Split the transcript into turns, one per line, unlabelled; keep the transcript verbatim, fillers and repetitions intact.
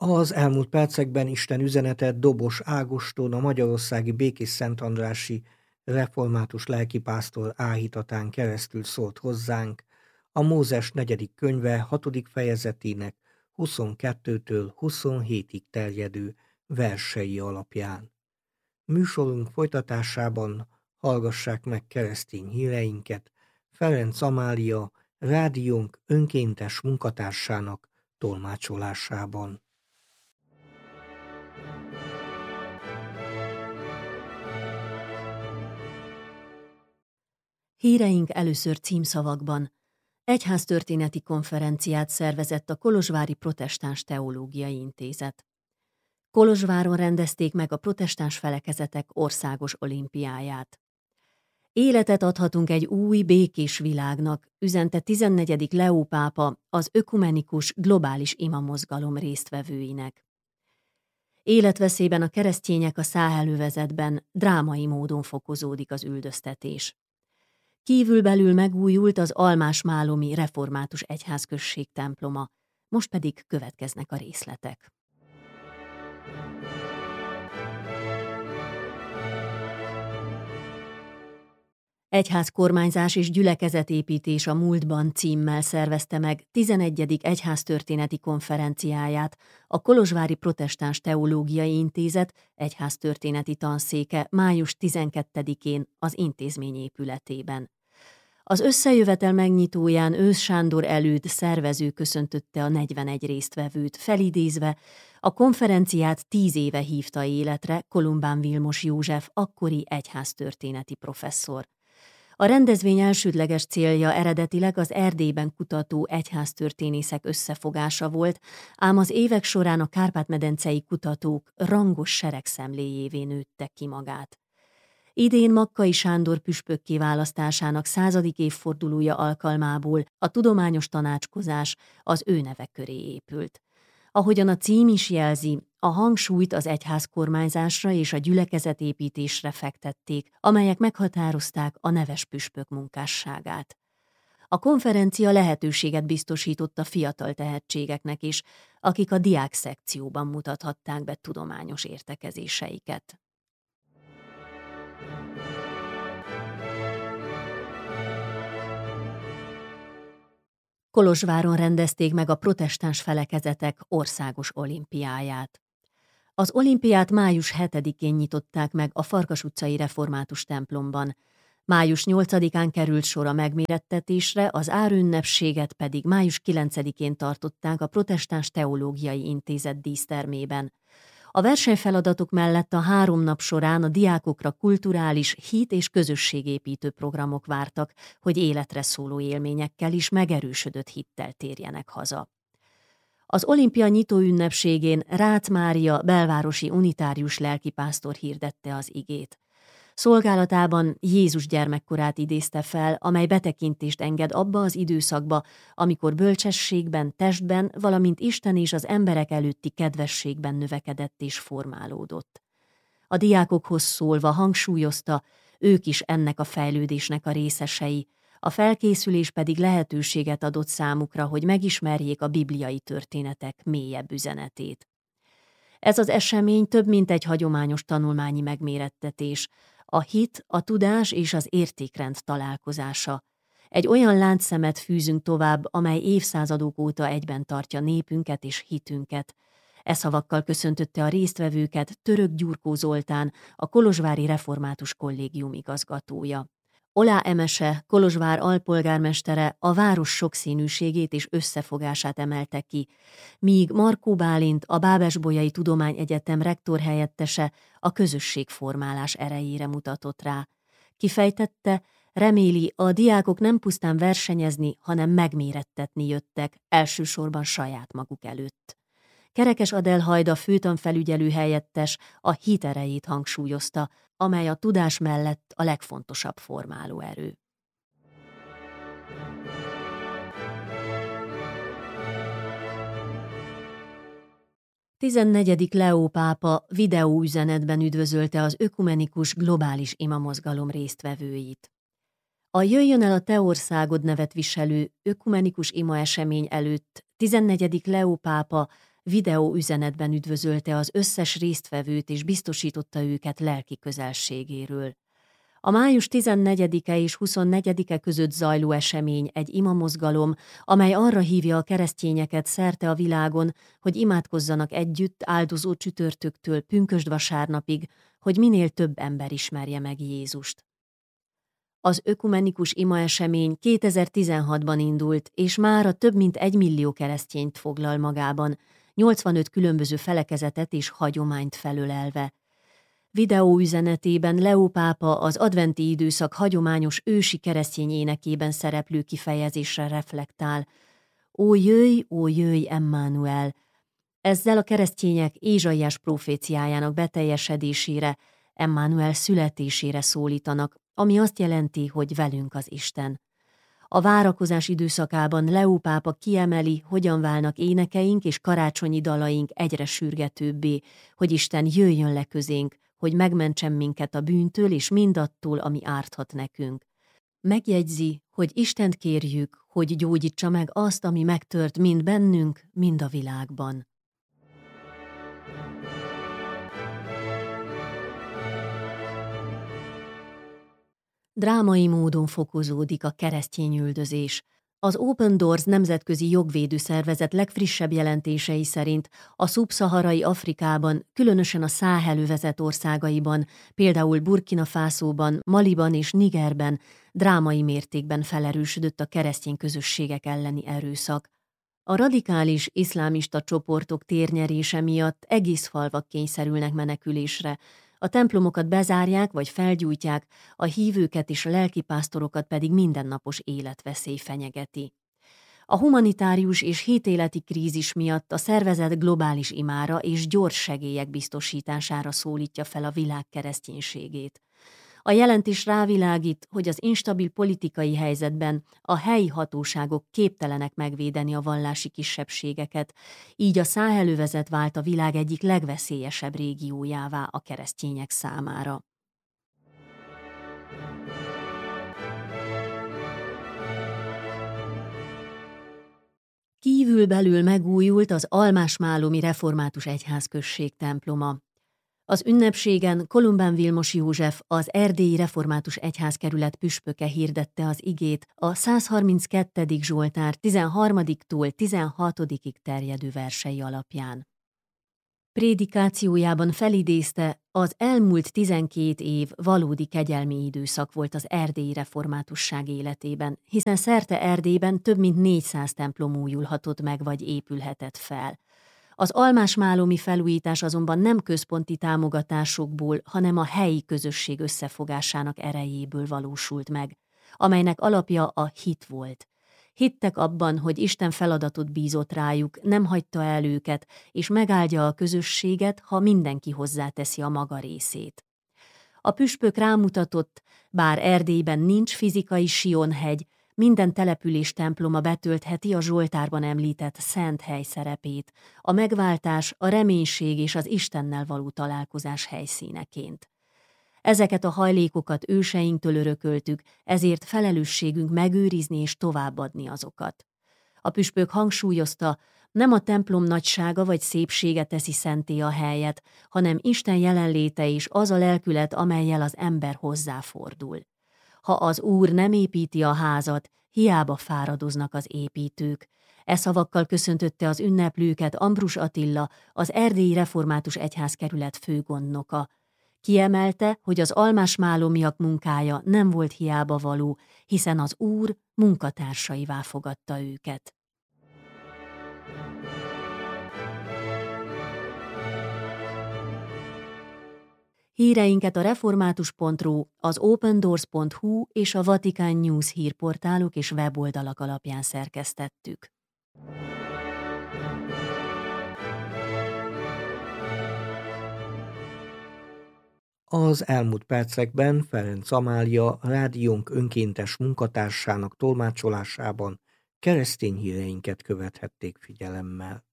Az elmúlt percekben Isten üzenete Dobos Ágoston, a magyarországi békés-szentandrási református lelkipásztor áhítatán keresztül szólt hozzánk a Mózes negyedik könyve hatodik fejezetének huszonkettőtől huszonhétig terjedő versei alapján. Műsorunk folytatásában hallgassák meg keresztény híreinket Ferenc Amália, rádiónk önkéntes munkatársának tolmácsolásában.
Híreink először címszavakban. Egyháztörténeti konferenciát szervezett a Kolozsvári Protestáns Teológiai Intézet. Kolozsváron rendezték meg a protestáns felekezetek országos olimpiáját. Életet adhatunk egy új, békés világnak, üzente tizennegyedik Leó pápa az ökumenikus globális imamozgalom résztvevőinek. Életveszélyben a keresztények a Száhelövezetben, drámai módon fokozódik az üldöztetés. Kívülbelül megújult az almásmálomi református egyházközség temploma, most pedig következnek a részletek. Egyházkormányzás és gyülekezetépítés a múltban címmel szervezte meg tizenegyedik egyháztörténeti konferenciáját a Kolozsvári Protestáns Teológiai Intézet egyháztörténeti tanszéke május tizenkettedikén az intézmény épületében. Az összejövetel megnyitóján Ősz Sándor előd szervező köszöntötte a negyvenegy résztvevőt, felidézve a konferenciát tíz éve hívta életre Kolumbán Vilmos József akkori egyháztörténeti professzor. A rendezvény elsődleges célja eredetileg az Erdélyben kutató egyháztörténészek összefogása volt, ám az évek során a kárpát-medencei kutatók rangos seregszemléjévé nőtte ki magát. Idén Makkai Sándor püspök kiválasztásának századik évfordulója alkalmából a tudományos tanácskozás az ő neve köré épült. Ahogyan a cím is jelzi, a hangsúlyt az egyházkormányzásra és a gyülekezetépítésre fektették, amelyek meghatározták a neves püspök munkásságát. A konferencia lehetőséget biztosított a fiatal tehetségeknek is, akik a diák szekcióban mutathatták be tudományos értekezéseiket. Kolozsváron rendezték meg a protestáns felekezetek országos olimpiáját. Az olimpiát május hetedikén nyitották meg a Farkas utcai református templomban, május nyolcadikán került sor a megmérettetésre, az árünnepséget pedig május kilencedikén tartották a Protestáns Teológiai Intézet dísztermében. A versenyfeladatok mellett a három nap során a diákokra kulturális, hit- és közösségépítő programok vártak, hogy életre szóló élményekkel is megerősödött hittel térjenek haza. Az olimpia nyitó ünnepségén Rácz Mária belvárosi unitárius lelkipásztor hirdette az igét. Szolgálatában Jézus gyermekkorát idézte fel, amely betekintést enged abba az időszakba, amikor bölcsességben, testben, valamint Isten és az emberek előtti kedvességben növekedett és formálódott. A diákokhoz szólva hangsúlyozta, ők is ennek a fejlődésnek a részesei, a felkészülés pedig lehetőséget adott számukra, hogy megismerjék a bibliai történetek mélyebb üzenetét. Ez az esemény több mint egy hagyományos tanulmányi megmérettetés, a hit, a tudás és az értékrend találkozása. Egy olyan láncszemet fűzünk tovább, amely évszázadok óta egyben tartja népünket és hitünket. E szavakkal köszöntötte a résztvevőket Török Gyurkó Zoltán, a Kolozsvári Református Kollégium igazgatója. Olá Emese, Kolozsvár alpolgármestere a város sokszínűségét és összefogását emelte ki, míg Markó Bálint, a Bábesbolyai Tudományegyetem rektorhelyettese a közösségformálás erejére mutatott rá. Kifejtette, reméli, a diákok nem pusztán versenyezni, hanem megmérettetni jöttek, elsősorban saját maguk előtt. Kerekes Adel Hajda főtanfelügyelő helyettes a hit erejét hangsúlyozta, amely a tudás mellett a legfontosabb formáló erő. tizennegyedik Leó pápa videóüzenetben üdvözölte az ökumenikus globális imamozgalom résztvevőit. A Jöjjön el a te országod nevet viselő ökumenikus ima esemény előtt tizennegyedik Leó pápa Videóüzenetben üdvözölte az összes résztvevőt és biztosította őket lelki közelségéről. A május tizennegyedike és huszonnegyedike között zajló esemény egy imamozgalom, amely arra hívja a keresztényeket szerte a világon, hogy imádkozzanak együtt áldozó csütörtöktől pünkösdvasárnapig, hogy minél több ember ismerje meg Jézust. Az ökumenikus imaesemény kétezer-tizenhatban indult, és mára több mint egy millió keresztényt foglal magában, nyolcvanöt különböző felekezetet és hagyományt felölelve. Videóüzenetében Leó pápa az adventi időszak hagyományos ősi keresztény énekében szereplő kifejezésre reflektál. Ó jöjj, ó jöjj, Emmanuel! Ezzel a keresztények Ézsaiás proféciájának beteljesedésére, Emmanuel születésére szólítanak, ami azt jelenti, hogy velünk az Isten. A várakozás időszakában Leó pápa kiemeli, hogyan válnak énekeink és karácsonyi dalaink egyre sürgetőbbé, hogy Isten jöjjön le közénk, hogy megmentsen minket a bűntől és mindattól, ami árthat nekünk. Megjegyzi, hogy Istent kérjük, hogy gyógyítsa meg azt, ami megtört mind bennünk, mind a világban. Drámai módon fokozódik a keresztényüldözés. Az Open Doors nemzetközi jogvédő szervezet legfrissebb jelentései szerint a szubszaharai Afrikában, különösen a Száhel-övezet országaiban, például Burkina Fasóban, Maliban és Nigerben drámai mértékben felerősödött a keresztény közösségek elleni erőszak. A radikális iszlámista csoportok térnyerése miatt egész falvak kényszerülnek menekülésre, a templomokat bezárják vagy felgyújtják, a hívőket és a lelkipásztorokat pedig mindennapos életveszély fenyegeti. A humanitárius és hitéleti krízis miatt a szervezet globális imára és gyors segélyek biztosítására szólítja fel a világ kereszténységét. A jelentés rávilágít, hogy az instabil politikai helyzetben a helyi hatóságok képtelenek megvédeni a vallási kisebbségeket, így a Száhel-övezet vált a világ egyik legveszélyesebb régiójává a keresztények számára. Kívülbelül megújult az almásmálomi református egyházközség temploma. Az ünnepségen Kolumbán Vilmos József, az erdélyi református egyházkerület püspöke hirdette az igét a százharminckettedik Zsoltár tizenharmadiktól tizenhatodikig terjedő versei alapján. Prédikációjában felidézte, az elmúlt tizenkét év valódi kegyelmi időszak volt az erdélyi reformátusság életében, hiszen szerte Erdélyben több mint négyszáz templom újulhatott meg vagy épülhetett fel. Az almásmálomi felújítás azonban nem központi támogatásokból, hanem a helyi közösség összefogásának erejéből valósult meg, amelynek alapja a hit volt. Hittek abban, hogy Isten feladatot bízott rájuk, nem hagyta el őket, és megáldja a közösséget, ha mindenki hozzáteszi a maga részét. A püspök rámutatott, bár Erdélyben nincs fizikai Sionhegy, minden település temploma betöltheti a Zsoltárban említett szent hely szerepét, a megváltás, a reménység és az Istennel való találkozás helyszíneként. Ezeket a hajlékokat őseinktől örököltük, ezért felelősségünk megőrizni és továbbadni azokat. A püspök hangsúlyozta, nem a templom nagysága vagy szépsége teszi szenté a helyet, hanem Isten jelenléte és az a lelkület, amellyel az ember hozzáfordul. Ha az Úr nem építi a házat, hiába fáradoznak az építők. E szavakkal köszöntötte az ünneplőket Ambrus Attila, az erdélyi református egyházkerület főgondnoka. Kiemelte, hogy az almásmálomiak munkája nem volt hiába való, hiszen az Úr munkatársaivá fogadta őket. Híreinket a református pont ru, az opendoors pont hu és a Vatican News hírportálok és weboldalak alapján szerkesztettük.
Az elmúlt percekben Ferenc Amália rádiónk önkéntes munkatársának tolmácsolásában keresztény híreinket követhették figyelemmel.